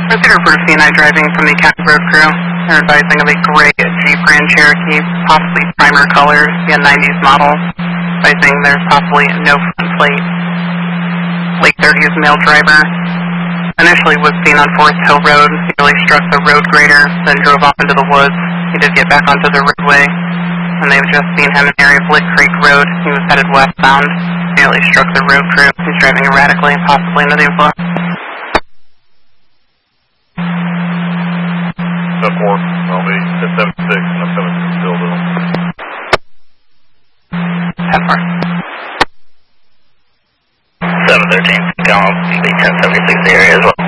Consider for CNI driving from the County Road Crew. They're advising of a gray Jeep Grand Cherokee, possibly primer colors, the 90s model. Advising there's possibly no front plate. Late 30s male driver. Initially was seen on Forest Hill Road. He really struck the road grader, then drove off into the woods. He did get back onto the roadway, and they've just seen him in the area of Lick Creek Road. He was headed westbound. Nearly struck the road crew. He's driving erratically and possibly into the influence. 10-4, I'll be at 76, and I'm coming to Billville. 10-4. 713, I'll be 1076 the area as well.